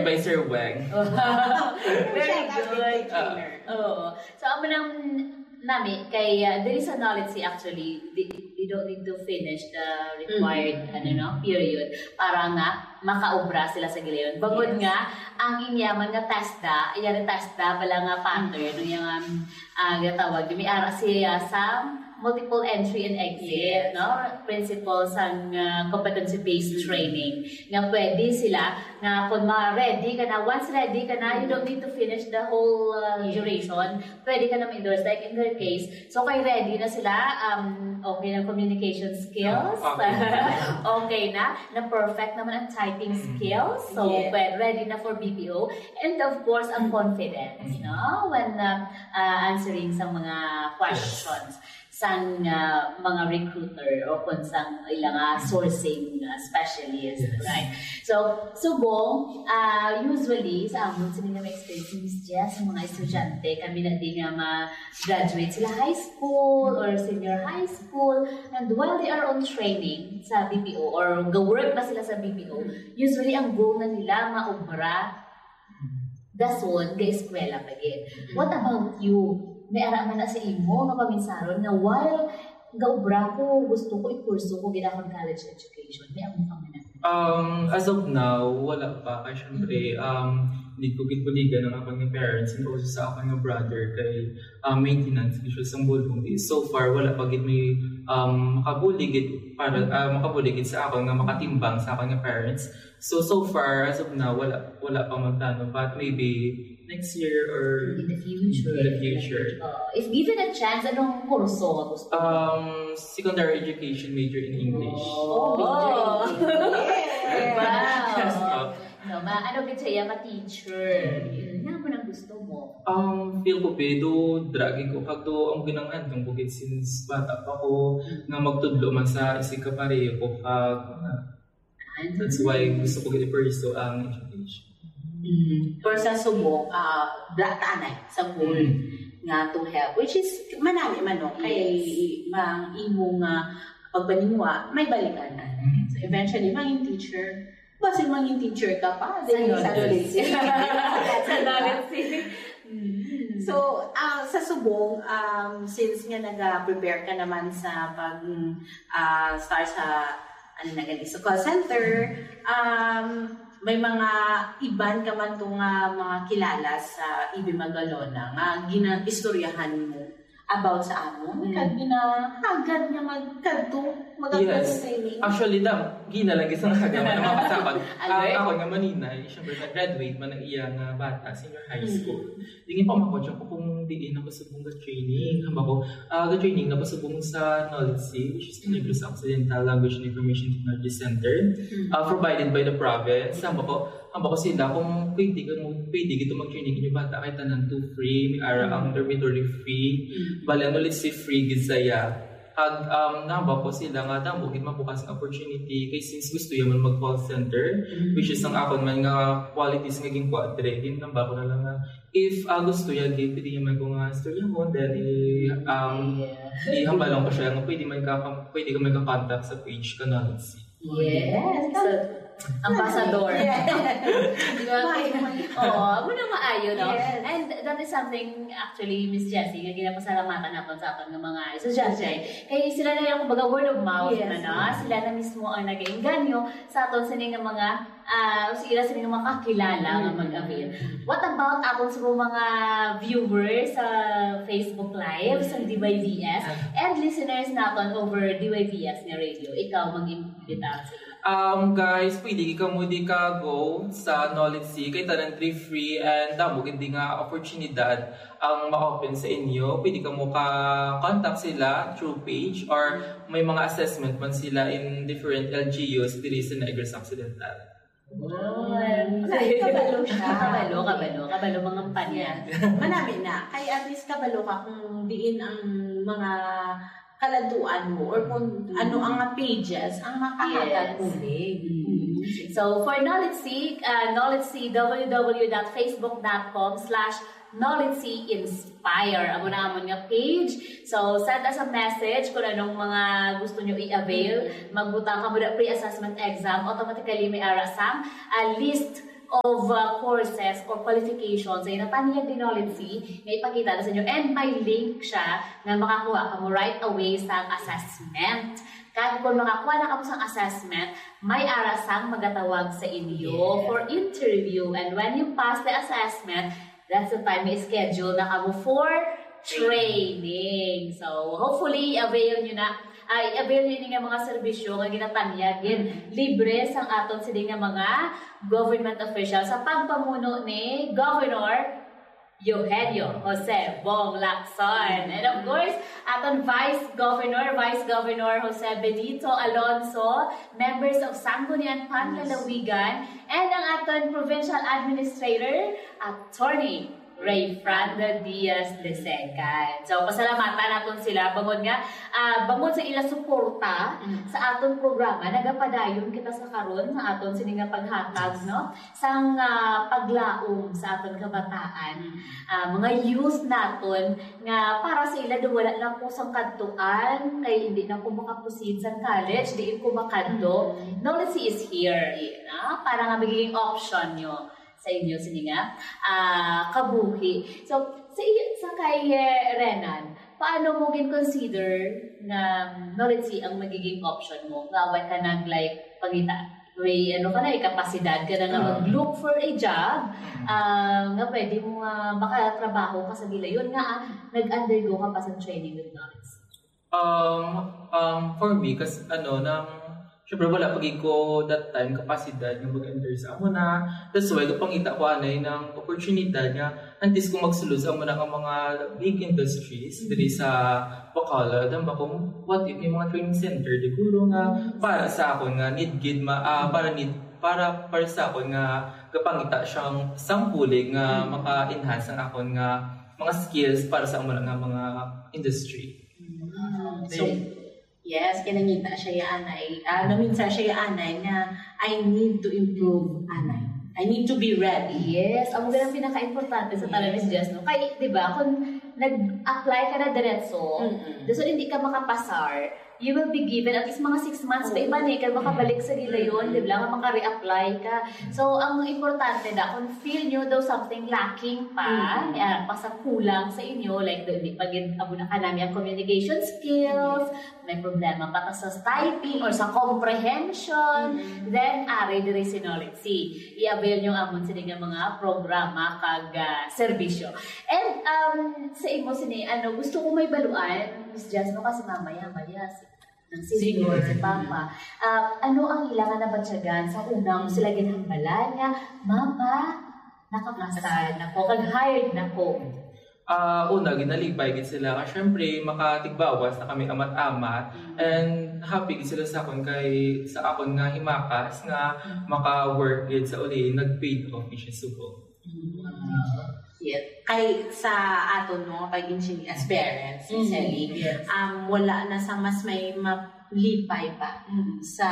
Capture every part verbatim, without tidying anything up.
trained by Sir Weng. Very good. Uh, oh. So, amo nang nami, kay uh, there is a knowledge actually, they, they don't need to finish the required mm-hmm. ano, no, period para nga makaubra sila sa giliyon. Bangod yes. nga, ang inyaman nga TESDA, iyan TESDA, bala nga pattern, mm-hmm. yung um, uh, gatawag, may ara siya sa multiple entry and exit, yes. no? Principles ang uh, competency-based mm-hmm. training. Nga pwede sila, nga kung ma-ready ka na, once ready ka na, mm-hmm. you don't need to finish the whole uh, yes. duration. Pwede ka na ma-endorse, like in their case. So, kay ready na sila, um, okay na communication skills, okay, okay na, na perfect naman ang typing skills, so yes. well, ready na for B P O. And of course, ang confidence, no? When uh, uh, answering sa mga questions. Sang uh, mga recruiter o kung sang ilang uh, sourcing uh, specialist, yes. right? So, subong, uh, usually, sa amon, sa mga experience ni Miss Jess, sa mga estudyante, kami na di nga ma-graduate sila high school or senior high school, and while they are on training sa B P O or go-work na sila sa B P O, usually ang goal na nila maubra dason ga eskwela pagin. What about you? May araman na sa imo nga paminsaron na while gaubra ko, gusto ko i-kurso ko ginakang college education. May among kami na. Um, as of now, wala pa. Kaya syempre, um, hindi ko kitbuligan ng akong parents and also sa akong brother kay um, maintenance issues sa bulbong. So far, wala pa gid may um, makabuligid para uh, makabuligid sa ako nga makatimbang sa akong parents. So, so far, as of now, wala wala pa magtano. But maybe next year or in the future. In the future. Uh, if given a chance, anong kurso ka gusto? Um, secondary education major in English. Oh, oh. Yeah. Wow. No, ma ano gid siya ma-teacher. Yun nga mo nang gusto mo. Um, feel ko pedo, dragi ko kagdo ang ginangan ng bukid since bata pa ko nga magtudlo man sa isig ka pareho ko kag that's why gusto ko i-pursue ang education. Mm. Or sa subok, uh, tanay, sa goal mm. nga to help, which is manami man no, kay yes. mang imong uh, pagpaningwa, may balikan na. Mm. So eventually, maging teacher, basta maging teacher ka pa, din sa knowledge. Sa knowledge. So, uh, sa subong, um, since nga nag-prepare ka naman sa pag uh, start sa ano na ganito, sa call center, um, may mga iban ka man itong uh, mga kilala sa I B Magalona nga gina-istoryahan mo about sa amon. Mm. Kag ginahagad niya magkadto, magkadto yes. training. Actually, dam, ginalagay sa nakagaman ng mga kasabag. uh, ako nga maninay, siyempre nag-graduate man ng iya nga bata, senior high school. Mm. Dingin pa makotsa ko kung diin ako sa bunga training. Hamba ko, uh, the-training na pasubong sa Knowledge C, which is the Negros Occidental Language and Information Technology Center, mm. uh, provided by the province. Hamba ko, hamba ko sila kung pwede ka mo, pwede gito mag-training inyo bata kahit tanan to free, may ara mm. ang dormitory free, mm. bali ang Knowledge C free gizaya. Kag um, namba ko sila nga damo gid mabukas ang opportunity kay since gusto yaman mag-call center, mm-hmm. which is ang akon man nga qualities nga ging quadre din namba ko na lang nga if uh, gusto ya gid pwede man ko nga storya mo then i um yeah. ihambalan ko siya nga pwede man ka pwede ka may ka-contact sa page ka Knowledge. Yes. So, ambassador. Yeah. Oo, mo na maayo, no? Yes. And that is something, actually, Miss Jessie, nga ginapasalamatan natin sa akin ng mga estudyante. Kaya sila na yung kumbaga word of mouth yes. na, no? Sila na mismo ang nag-inganyo sa aton sa ng mga, uh, sila sa ng mga kakilala mm-hmm. nga mag-avail. What about aton sa mga viewers sa uh, Facebook Live, sa D Y V S, and listeners natin over D Y V S na radio? Ikaw, mag-imbita sila. Um, guys, pwede ka mo di ka go sa Knowledge C kay tanan free and damo hindi nga oportunidad ang ma-open sa inyo. Pwede ka mo ka-contact sila through page or may mga assessment man sila in different L G Us diri sa Negros Occidental. Wow. Kabalo siya. Kabalo, kabalo. Kabalo mga panya. Manami na. Kaya at least kabalo ka kung diin ang mga kaladuan mo or kung ano ang pages ang makahagat mo. Yes. Mm-hmm. So, for Knowledge C, uh, Knowledge C, w w w dot facebook dot com slash Knowledge C Inspire. Amo na amon nga page. So, send us a message kung anong mga gusto nyo i-avail. Magbuta ka mo na pre-assessment exam. Automatically may ara sam a list of uh, courses or qualifications ay natanyag din knowledge na ipakita na sa inyo. And may link siya na makakuha ka mo right away sa assessment. Kaya kung makakuha na ka mo sa assessment, may arasang magatawag sa inyo yeah. for interview. And when you pass the assessment, that's the time may schedule na ka mo for training. So, hopefully, avail nyo na ay avail nyo nga mga serbisyo nga ginatanyagin libre sang aton sining nga mga government officials sa pagpamuno ni Governor Eugenio Jose Bong Lacson. And of course, aton Vice Governor, Vice Governor Jose Benito Alonso, members of Sangguniang Panlalawigan, and ang aton Provincial Administrator, Attorney Ray Franda Diaz de Secan. So, pasalamatan natin sila. Bangod nga, uh, bangod sa ilang suporta mm-hmm. sa aton programa, nagapadayon kita sa karon sa aton sininga paghatag, no? Sang uh, paglaom sa aton kabataan. Uh, mga youth naton nga para sa ila wala lang po sang kadtuan, kay hindi na ko makapusid sa college, di ko makadto. Mm-hmm. Knowledge is here. No? Para nga magiging option nyo sa inyo sininga uh, kabuhi. So sa iyo sa kay uh, Renan, paano mo gin consider na knowledge ang magiging option mo? Ngaway ka nag like pangita may ano ka na kapasidad ka na nga mag-look for a job uh, nga pwede mo uh, makatrabaho ka sa gilayon nga uh, nag-undergo ka pa sa training with knowledge. Um, um, for me, kasi ano, nang siyempre wala pagig ko that time kapasidad ng mag-enter sa amo na. That's why kapangita ko anay ng opportunidad nga antes ko magsulod sa amo na ang mga big industries diri sa Bacolod. Ang ba kung what if may mga training center di gulo nga para sa ako nga need gid ma uh, para need para para sa ako nga kapangita siyang sampulig nga maka-enhance ang akon nga mga skills para sa amo nga mga industry. Mm-hmm. So, yes, kinangita siya yung anay. Uh, naminsan siya yung anay na I need to improve anay. I need to be ready. Yes, ang mga pinaka-importante sa talaga yes. Just, no? Kaya, di ba, kung nag-apply ka na diretso, mm-hmm. so hindi ka makapasar, you will be given at least mga six months pa iba ni ka makabalik sa gilayon, di ba? Maka-reapply ka. So, ang importante na, kung feel nyo daw something lacking pa, mm-hmm. yan, pasang kulang sa inyo, like, hindi pa abo na ka namin ang communication skills, mm-hmm. may problema pa sa typing or sa comprehension, mm-hmm. then, ari diri si knowledge. I-avail nyo amon sa mga programa kag uh, serbisyo. And, um, sa imo sini, ano, gusto ko may baluan, Miss Jasmine, kasi mamaya, maya, ng senior, si Papa. Uh, ano ang ilangan na batsyagan sa unang sila ginhambalan niya, Mama, nakapasal na ko, kag-hired na ko. Uh, una, ginalipay gid sila. Kasi syempre, makatigbawas na kami amat-amat. Mm-hmm. And happy gid sila sa akon kay sa akon nga himakas nga mm-hmm. maka-work gid sa uli, nag-paid office subo. Mm-hmm. Yes. Kay sa ato no, kay ginsin as parents, mm-hmm. Sally, yes. um, wala na sa mas may malipay pa mm-hmm. sa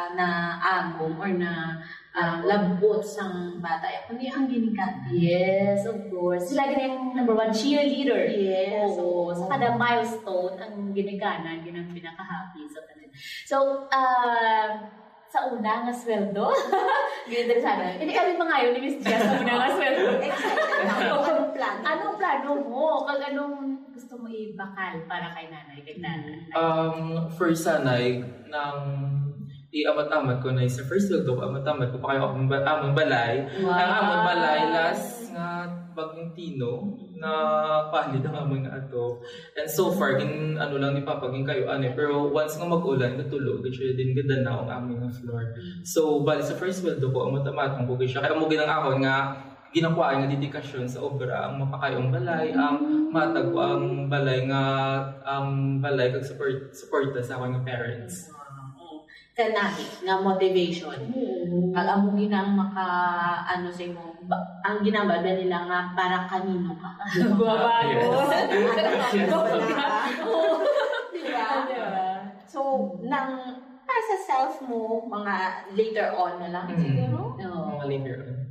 na agom or na uh, labot sang bata. Kundi ang ginikan. Yes, of course. Sila yung number one cheerleader. Yes. So, sa kada milestone, ang ginikanan, yun ang pinaka-happy sa kanila. So, uh, sa una nga sweldo. Ganyan sana. Hindi kami mga yun ni Miss Jess sa una nga sweldo. Anong plano? Anong plano mo? Kag anong gusto mo ibakal para kay nanay? Kay nanay? Um, first sanay, nang i-amat-amat ko na sa first sweldo ko, amat-amat ko pa kayo among among balay. Wow. Ang among balay, last nga bagong tino, na pahalid ang among nga ato. And so far, in, ano lang ni Papa, gin kayo, ano, pero once nga mag-ulan, natulog, siya din ganda na ang aming nga floor. So, bali sa first sweldo ko, amat-amat ko siya. Kaya mo ginang ako nga, ginakuha nga dedikasyon sa obra, ang mapakayong balay, ang matag ko ang balay nga, ang balay kag support, suporta sa akong parents. Kanahi nga motivation. Mm-hmm. Pag amo ginang maka ano sa imo, ang ginambal nila nga para kanino ka. Guwabago. So nang para sa self mo mga later on na lang mm-hmm. siguro. No. Mga later on.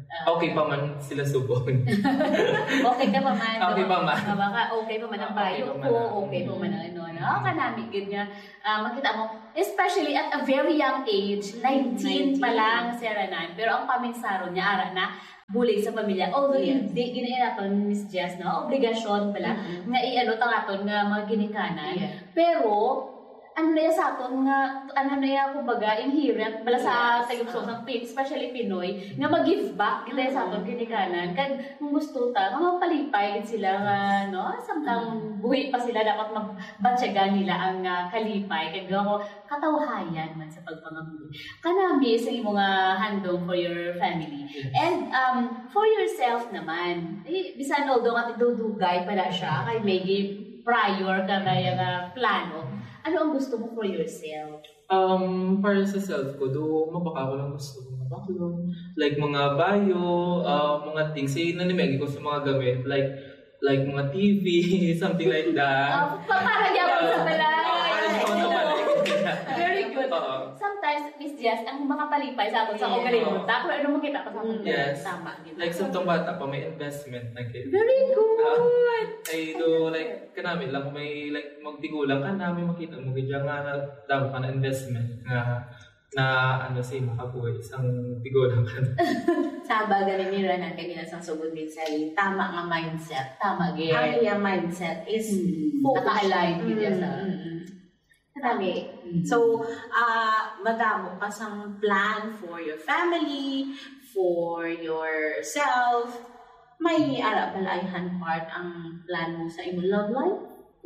Uh, okay pa man sila subon. Okay ka pa man. Okay pa man. Uh, baka okay pa man ang bayo okay ko, okay pa man ang ano. No? Kanami, good nga. Uh, makita mo, especially at a very young age, nineteen pa lang si Renan. Pero ang paminsaro niya, ara na, bulig sa pamilya. Although yes. Hindi ginainaton ni Miss Jess, no? Obligasyon pala, mm-hmm. nga i-ano tangaton nga mga ginikanan. Yeah. Pero, ano na yan sa aton nga, ano na yan, kumbaga, inherent, bala sa sagupso ng Pin, especially Pinoy, nga mag-give back, kita sa aton kinikanan. Kag, kung gusto ta, nga mapalipay sila nga, no? Samtang buhay pa sila, dapat magbansyagan nila ang uh, kalipay. Kag ako, katawhayan man sa pagpangabuhi. Kanami sa imo nga handong for your family. And um for yourself naman, eh, bisan although nga dudugay pala siya, kay maybe prior ka na yung uh, plano, ano ang gusto mo for yourself? Um, para sa self ko, do mabaka ko lang gusto mga baklon, like mga bio, uh, mga things, eh, nanimegi ko sa mga gamit, like like mga T V, something like that. Uh, para yapon sa balay. Uh, para yapon sa balay. Very good. Uh, Sometimes, Miss Jess, ang makapalipay sa atin sa yeah. kagalimutan, pero ano mo kita pa sa atin? Yes. Tama. Like, sa itong bata pa, may investment na kayo. Very good! Uh, ay, do, like, kanami lang, may, like, magtigulang ka na, may makita mo, kaya nga na, daw ka na investment na, na, ano, say, makabuhay, isang tigulang ka na. Saba, galing ni Renan, kaya ginasang sugod din sa tama nga mindset. Tama, Gary. Ang iyang mindset is mm-hmm. focus. Naka-align din mm-hmm. sa... Marami. Mm-hmm. So, uh, madamo ka sang plan for your family, for yourself. May ara balayhan part ang plan mo sa imong love life?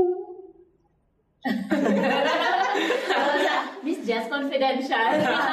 Miss Jess, confidential.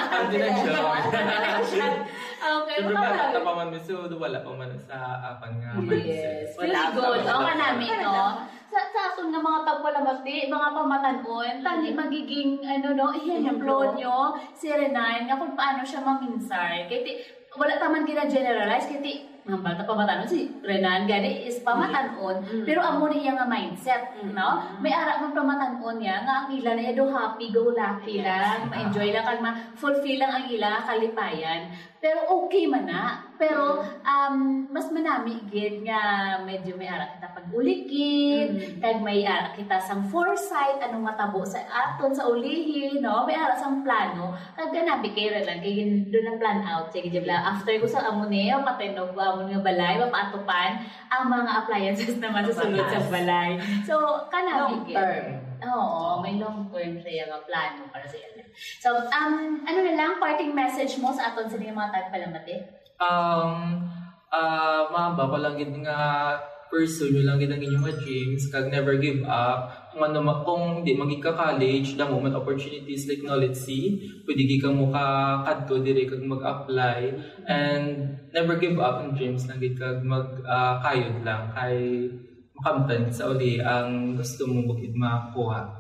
Confidential. Okay, siyempre ba, ito pa man, Miss Udo, wala pa man sa apan nga mindset. Yes, very good. O ka namin, no? Sa sa aton nga mga tagpalamati, mga pamatanon, tani magiging, ano no, i-upload nyo si Renan, nga kung paano siya maminsar. Kaya wala taman gina-generalize, kaya hambal ta pamatanon si Renan, gani is pamatanon, mm-hmm. pero amo ni iya nga mindset, mm-hmm. no? May ara man pamatanon niya, nga ang ila na do happy, go lucky yes. lang, ma-enjoy lang, kag ma-fulfill lang ang ila kalipayan. Pero okay man na. Pero um, mas manami gid nga medyo may ara kita pag-ulikid, mm-hmm. kag may ara kita sang foresight, anong matabo sa aton sa ulihin, no? May ara sang plano, kag ganabi kay Renan, kay doon ang plan out, sige jibla after ko sa amoneo, patinog amon nga balay, mapaatupan ang mga appliances naman sa sulod sa balay. So, kanabi gid. Oo, may long term siya nga plano para sa iyo. So, um, ano na lang, parting message mo sa aton sa mga tagpalamati? Um, uh, mamba pa lang gid nga pursue nyo lang gid ang inyong mga dreams, kag never give up. Kung ano, kung hindi magika-college, the moment opportunities like knowledge see, pwede gi kang mo ka-kadto dire kag mag-apply, and never give up ang dreams lang gid kag mag-kayod uh, lang kay makamtan sa uli ang gusto mo bukid makakuha.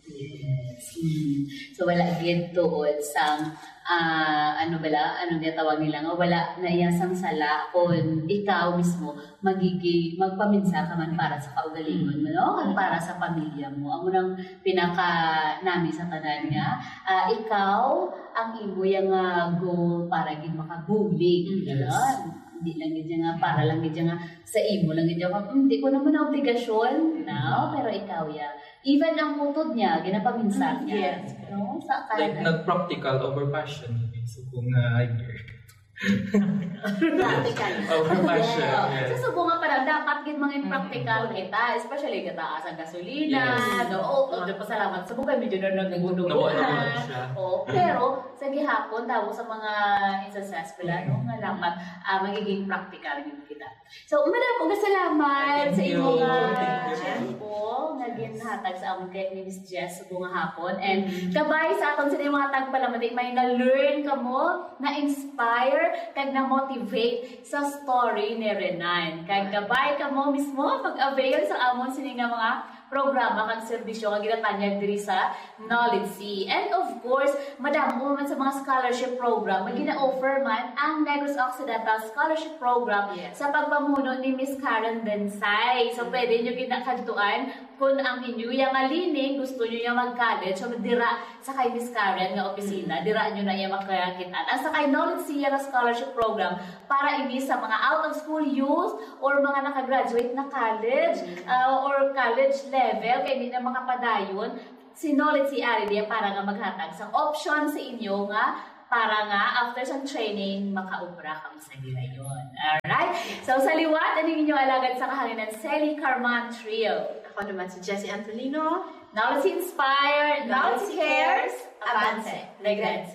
Yes. Mm. So wala gid tuod sang uh, ano bala, ano niya tawag nila nga, wala na iyasang sala kung ikaw mismo magiging magpaminsa ka man para sa kaugalingon mo, no? At para sa pamilya mo. Ang unang pinaka nami sa tanan nga, uh, ikaw ang imo yang uh, goal para gid makabulig, gano'n. Hindi lang gid nga para lang gid nga sa imo lang gid nga hindi ko naman na obligasyon, no? Pero ikaw ya. Even ang mutod niya, ginapaminsan niya. Yes. No? Sa like nag-practical over passion. So kung uh, practical. Over passion. Yeah. Yes. So subungan pa lang, dapat gid mga practical mm-hmm. kita, especially kataas ang gasolina, yes. no? O, oh, pasalamat. Subungan medyo na nagduduguhan. Oh, pero sa gihapon daw sa mga successful no, nga dapat uh, magiging practical gid kita. So, madam ko salamat sa imo nga tempo nga ginhatag sa amon kay ni Miss Jess subong hapon, and kabay sa aton sa mga tagpalamati may na-learn kamo, na-inspire kag na-motivate sa story ni Renan. Kag kabay kamo mismo pag-avail sa amon sini nga mga programa kag serbisyo nga ginatanyag diri sa Knowledge Sea. And of course, madamo man sa mga scholarship program, may gina-offer man ang Negros Occidental Scholarship Program yes. sa pagpamuno ni Miss Karen Densay. So, pwede nyo ginakadtuan kung ang inyo yung alining, gusto nyo yung mag-college, so dira sa kay Miss Karen nga opisina, dira nyo na yung makakitaan. At sa kay Knowledge Sierra Scholarship Program, para ini sa mga out-of-school youth or mga nakagraduate na college uh, or college level, kaya hindi na makapadayon, si Knowledge Sierra diya para nga maghatag sa option sa inyo nga para nga after sa training, makaubra kami sa gilayon. Alright? So sa liwat, ano yung inyong alagad sa kahanginan? Selly Carman Trio. Ako naman si Jessie Antolino. Knowledge Inspired, Knowledge Cares, Avance, Regrense.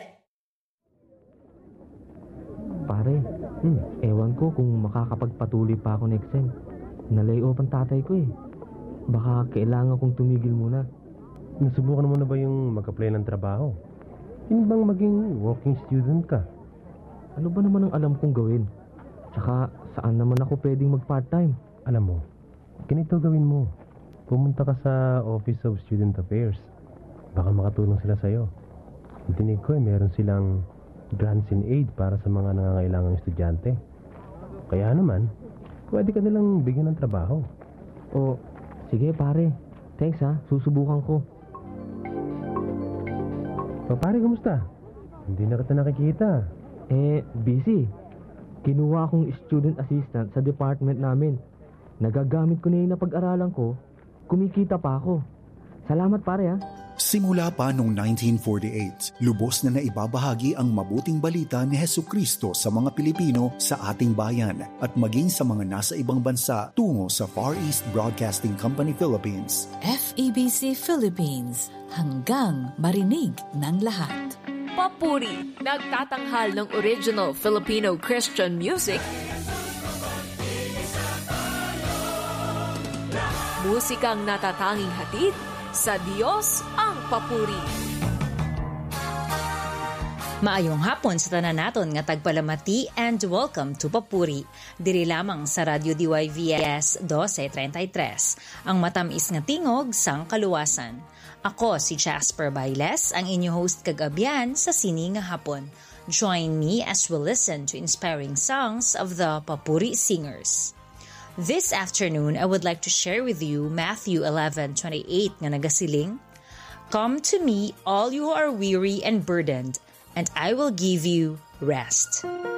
Pare, hmm, ewan ko kung makakapagpatuloy pa ako next sem. Na-lay off ang tatay ko eh. Baka kailangan kong tumigil muna. Nasubukan mo na ba yung mag-apply ng trabaho? Yun bang maging working student ka? Ano ba naman ang alam kong gawin? Tsaka saan naman ako pwedeng mag-part-time? Alam mo, ganito gawin mo. Pumunta ka sa Office of Student Affairs. Baka makatulong sila sa'yo. Dinig ko eh, meron silang grants and aid para sa mga nangangailangang estudyante. Kaya naman, pwede ka nilang bigyan ng trabaho. O, sige pare. Thanks ha, susubukan ko. O pare, kumusta? Hindi na kita nakikita. Eh, busy. Kinuha akong student assistant sa department namin. Nagagamit ko na yung napag-aralan ko. Kumikita pa ako. Salamat pare ha. Simula pa noong nineteen forty-eight, lubos na naibabahagi ang mabuting balita ni Hesukristo sa mga Pilipino sa ating bayan at maging sa mga nasa ibang bansa tungo sa Far East Broadcasting Company Philippines. F E B C Philippines, hanggang marinig ng lahat. Papuri, nagtatanghal ng original Filipino Christian music. Musikang natatanging hatid sa Diyos ang papuri. Maayong hapon sa tanan naton nga tagpalamati and welcome to Papuri. Diri lamang sa Radio D Y V S twelve thirty-three, ang matamis nga tingog sang kaluwasan. Ako si Jasper Bailes, ang inyo host kagabian sa Sini nga Hapon. Join me as we listen to inspiring songs of the Papuri singers. This afternoon, I would like to share with you Matthew eleven twenty-eight nga nagasiling, "Come to me, all you who are weary and burdened, and I will give you rest."